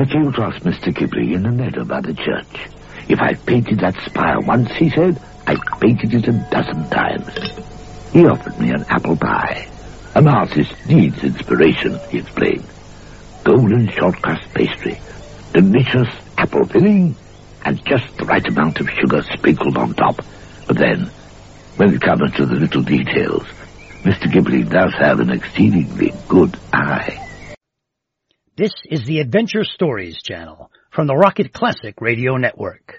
I came across Mr. Ghibli in the meadow by the church. If I've painted that spire once, he said, I've painted it 12 times. He offered me an apple pie. An artist needs inspiration, he explained. Golden short crust pastry, delicious apple filling, and just the right amount of sugar sprinkled on top. But then, when it comes to the little details, Mr. Ghibli does have an exceedingly good eye. This is the Adventure Stories channel from the Rocket Classic Radio Network.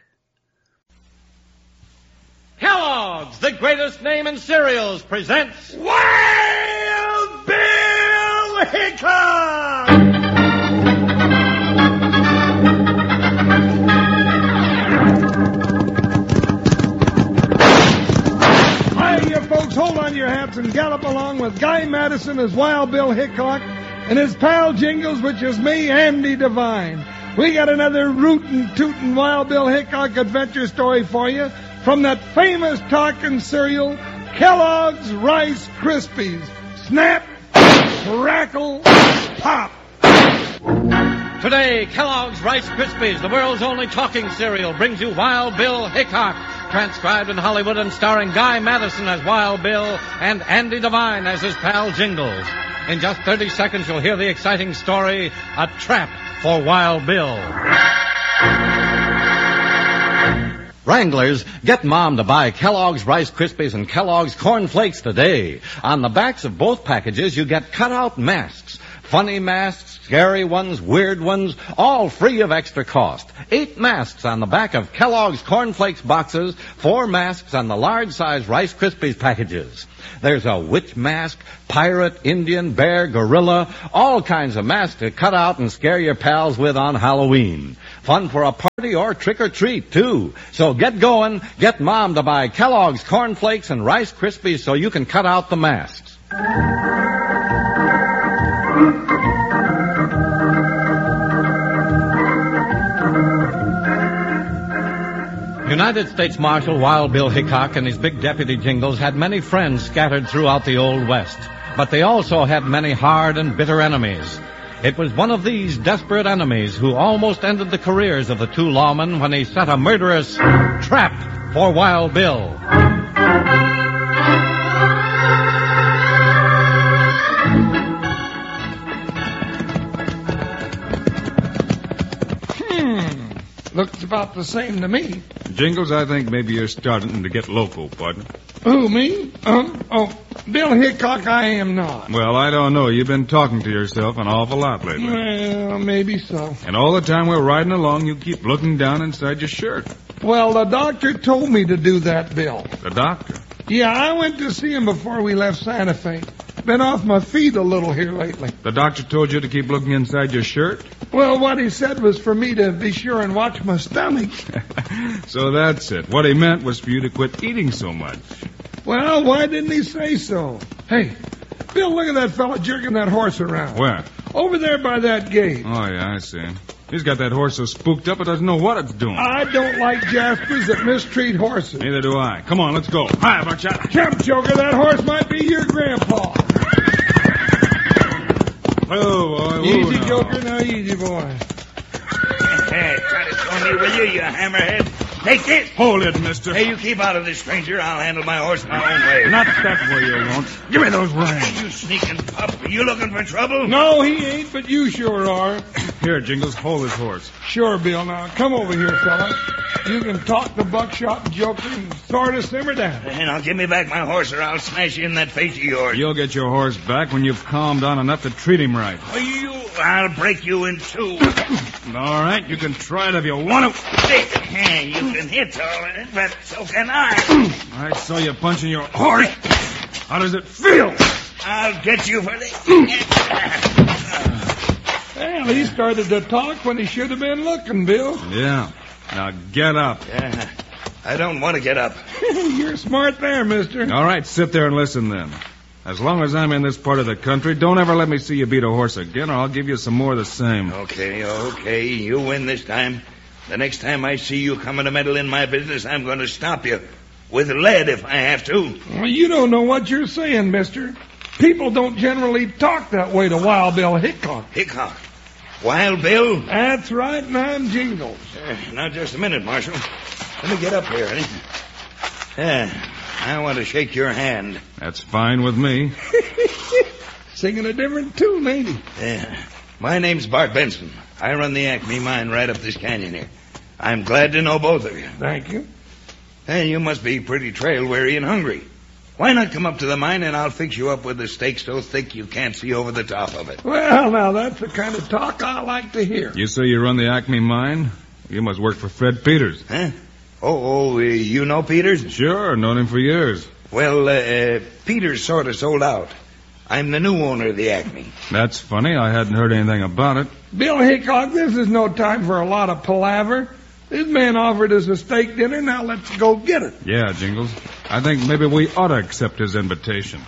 Kellogg's, the greatest name in cereals, presents Wild Bill Hickok! Hi, you folks, hold on your hats and gallop along with Guy Madison as Wild Bill Hickok and his pal Jingles, which is me, Andy Devine. We got another rootin' tootin' Wild Bill Hickok adventure story for you from that famous talking cereal, Kellogg's Rice Krispies. Snap, crackle, pop. Today, Kellogg's Rice Krispies, the world's only talking cereal, brings you Wild Bill Hickok, transcribed in Hollywood and starring Guy Madison as Wild Bill and Andy Devine as his pal Jingles. In just 30 seconds, you'll hear the exciting story, A Trap for Wild Bill. Wranglers, get Mom to buy Kellogg's Rice Krispies and Kellogg's Corn Flakes today. On the backs of both packages, you get cutout masks. Funny masks, scary ones, weird ones, all free of extra cost. 8 masks on the back of Kellogg's Corn Flakes boxes, 4 masks on the large-size Rice Krispies packages. There's a witch mask, pirate, Indian, bear, gorilla, all kinds of masks to cut out and scare your pals with on Halloween. Fun for a party or trick-or-treat, too. So get going, get Mom to buy Kellogg's Corn Flakes and Rice Krispies so you can cut out the masks. United States Marshal Wild Bill Hickok and his big deputy Jingles had many friends scattered throughout the Old West, but they also had many hard and bitter enemies. It was one of these desperate enemies who almost ended the careers of the two lawmen when he set a murderous trap for Wild Bill. Looks about the same to me. Jingles, I think maybe you're starting to get loco, partner. Who, me? Bill Hickok, I am not. Well, I don't know. You've been talking to yourself an awful lot lately. Well, maybe so. And all the time we're riding along, you keep looking down inside your shirt. Well, the doctor told me to do that, Bill. The doctor? Yeah, I went to see him before we left Santa Fe. Been off my feet a little here lately. The doctor told you to keep looking inside your shirt? Well, what he said was for me to be sure and watch my stomach. So that's it. What he meant was for you to quit eating so much. Well, why didn't he say so? Hey, Bill, look at that fella jerking that horse around. Where? Over there by that gate. Oh, yeah, I see him. He's got that horse so spooked up it doesn't know what it's doing. I don't like Jaspers that mistreat horses. Neither do I. Come on, let's go. Hi, Buckshot. Jump, Joker, that horse might be your grandpa. Oh, boy. Easy, Joker, now easy, boy. Hey, try to show me, will you hammerhead? Take this. Hold it, mister. Hey, you keep out of this, stranger. I'll handle my horse my own way. Not that way, you won't. Give me those reins. You sneaking pup. Are you looking for trouble? No, he ain't, but you sure are. Here, Jingles, hold his horse. Sure, Bill. Now, come over here, fella. You can talk to Buckshot and Joker and sort of simmer down. Hey, now, give me back my horse or I'll smash you in that face of yours. You'll get your horse back when you've calmed down enough to treat him right. I'll break you in two. All right, you can try it if you want to. Hey, you can hit all right, but so can I. I saw you punching your horse. How does it feel? I'll get you for this. Well, he started to talk when he should have been looking, Bill. Yeah. Now get up. Yeah, I don't want to get up. You're smart there, mister. All right, sit there and listen then. As long as I'm in this part of the country, don't ever let me see you beat a horse again, or I'll give you some more of the same. Okay. You win this time. The next time I see you coming to meddle in my business, I'm going to stop you. With lead if I have to. Well, you don't know what you're saying, mister. People don't generally talk that way to Wild Bill Hickok. Hickok? Wild Bill? That's right, and I'm Jingles. Now, just a minute, Marshal. Let me get up here, I want to shake your hand. That's fine with me. Singing a different tune, ain't he? My name's Bart Benson. I run the Acme mine right up this canyon here. I'm glad to know both of you. Thank you. Hey, you must be pretty trail-weary and hungry. Why not come up to the mine and I'll fix you up with a steak so thick you can't see over the top of it? Well, now, that's the kind of talk I like to hear. You say you run the Acme mine? You must work for Fred Peters. Huh? You know Peters? Sure, known him for years. Well, Peters sort of sold out. I'm the new owner of the Acme. That's funny. I hadn't heard anything about it. Bill Hickok, this is no time for a lot of palaver. This man offered us a steak dinner. Now let's go get it. Yeah, Jingles. I think maybe we ought to accept his invitation.